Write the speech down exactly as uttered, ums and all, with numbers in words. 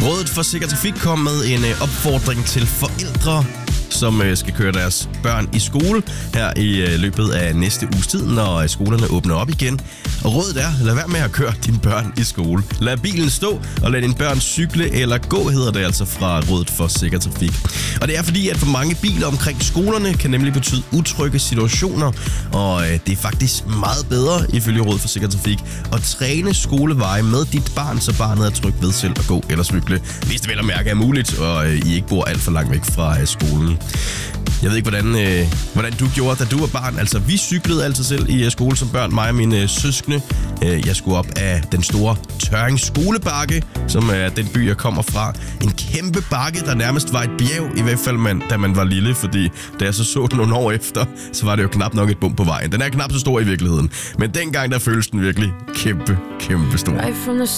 Rådet for Sikker Trafik kom med en øh, opfordring til forældre, som øh, skal køre deres børn i skole her i øh, løbet af næste uges tid, når øh, skolerne åbner op igen. Og rådet er, lad være med at køre dine børn i skole. Lad bilen stå, og lad dine børn cykle eller gå, hedder det altså fra Rådet for Sikker Trafik. Og det er fordi, at for mange biler omkring skolerne kan nemlig betyde utrygge situationer, og øh, det er faktisk meget bedre, ifølge Rådet for Sikker Trafik, at træne skoleveje med dit barn, så barnet er tryg ved selv at gå eller cykle, hvis det vel at mærke er muligt, og øh, I ikke bor alt for langt væk fra øh, skolen. Jeg ved ikke, hvordan, øh, hvordan du gjorde, da du var barn. Altså, vi cyklede altid selv i uh, skole som børn, mig og mine uh, søskende. Uh, jeg skulle op af den store Tørring skolebakke, som er den by, jeg kommer fra. En kæmpe bakke, der nærmest var et bjerg, i hvert fald man, da man var lille, fordi da jeg så så den nogle år efter, så var det jo knap nok et bump på vejen. Den er knap så stor i virkeligheden, men dengang der føltes den virkelig kæmpe, kæmpe stor.